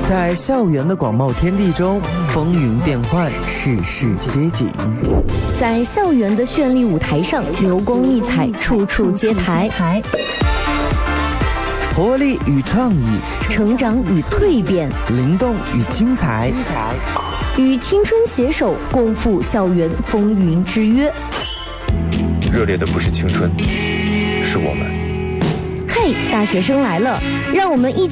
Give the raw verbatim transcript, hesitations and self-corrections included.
在校园的广袤天地中，风云变幻，世事皆景。 在校园的绚丽舞台上，流光溢彩，处处皆台。 活力与创意， 成长与蜕变， 灵动与精彩， 与青春携手，共赴校园风云之约。 热烈的不是青春，是我们。 嘿，大学生来了，让我们一起